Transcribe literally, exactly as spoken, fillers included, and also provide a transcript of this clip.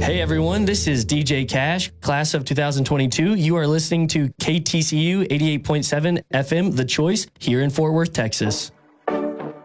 Hey everyone, this is D J Cash, class of two thousand twenty-two. You are listening to K T C U eighty-eight point seven F M, The Choice, here in Fort Worth, Texas.